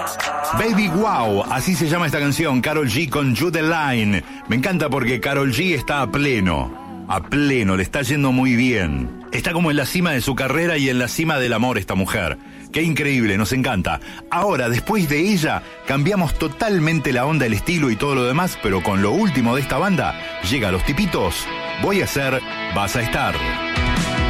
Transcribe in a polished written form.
Baby Wow, así se llama esta canción, Karol G con Jude Line. Me encanta porque Karol G está a pleno, le está yendo muy bien. Está como en la cima de su carrera y en la cima del amor esta mujer. Qué increíble, nos encanta. Ahora, después de ella, cambiamos totalmente la onda, el estilo y todo lo demás, pero con lo último de esta banda, llega Los Tipitos, Voy a ser, vas a estar.